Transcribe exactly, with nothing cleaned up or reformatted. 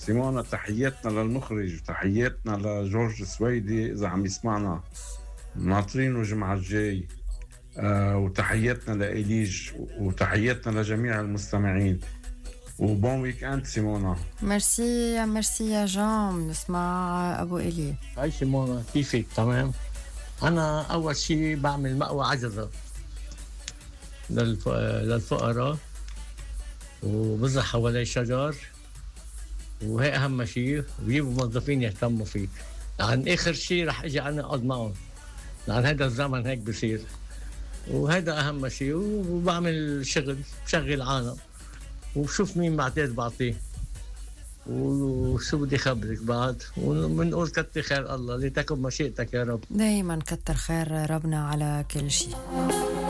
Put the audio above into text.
سيمونا تحياتنا للمخرج وتحياتنا لجورج السويدي إذا عم يسمعنا، ناطرينه الجمعة الجاي. آه وتحياتنا لإليج وتحياتنا لجميع المستمعين، وبون ويك أند سيمونا. ميرسي ميرسي يا جان. نسمع أبو إيلي. هاي سيمونا، كيفك؟ تمام. أنا أول شي بعمل مأوى عجزة للف... للفقراء، وبزرع حوالي شجر، وهي أهم شي، ويجيبوا موظفين يهتموا فيه. لأن آخر شي رح أجي أنا أقعد معهم، لأن هذا الزمن هيك بصير، وهذا أهم شي. وبعمل شغل، بشغل عالم، وبشوف مين بعتقد بعطيه، وشو بدي خبرك بعد، ومنقول كتر خير الله، لتكن مشيئتك يا رب. دايما كتر خير ربنا على كل شيء.